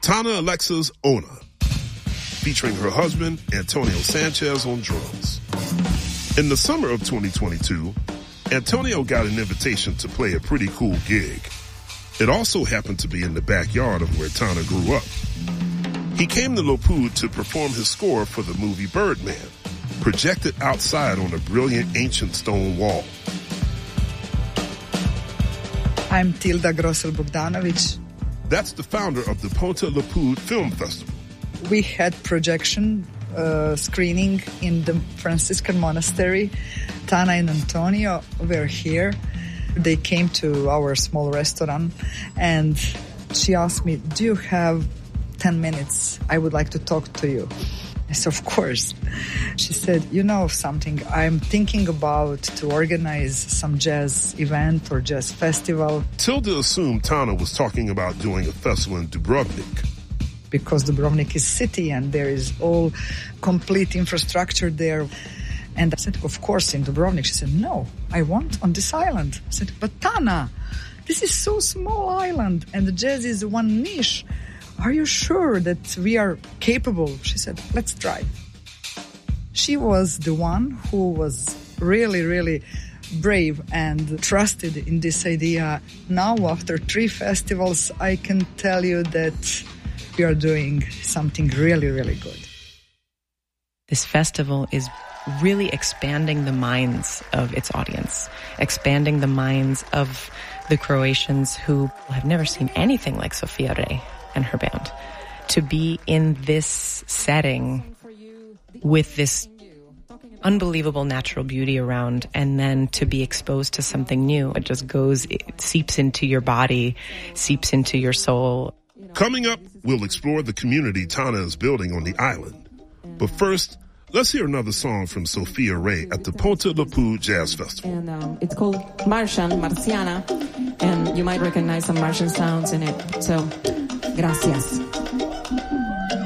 Tana Alexa's Ona, featuring her husband, Antonio Sanchez, on drums. In the summer of 2022, Antonio got an invitation to play a pretty cool gig. It also happened to be in the backyard of where Tana grew up. He came to Lopud to perform his score for the movie Birdman, projected outside on a brilliant ancient stone wall. I'm Tilda Grosel-Bogdanovic. That's the founder of the Ponte Lopud Film Festival. We had projection screening in the Franciscan monastery. Tana and Antonio were here. They came to our small restaurant and she asked me, do you have 10 minutes? I would like to talk to you. I said, of course. She said, you know something, I'm thinking about to organize some jazz event or jazz festival. Tilda assumed Tana was talking about doing a festival in Dubrovnik. Because Dubrovnik is city and there is all complete infrastructure there. And I said, of course, in Dubrovnik. She said, no, I want on this island. I said, but Tana, this is so small island and the jazz is one niche. Are you sure that we are capable? She said, let's try. She was the one who was really, really brave and trusted in this idea. Now, after 3 festivals, I can tell you that we are doing something really, really good. This festival is really expanding the minds of its audience, expanding the minds of the Croatians who have never seen anything like Sofia Rey and her band. To be in this setting with this unbelievable natural beauty around and then to be exposed to something new, it just goes, it seeps into your body, seeps into your soul. Coming up, we'll explore the community Tana is building on the island. But first, let's hear another song from Sofia Rey at the Ponte Lopud Jazz Festival. And it's called Marciana, and you might recognize some Martian sounds in it. So, gracias.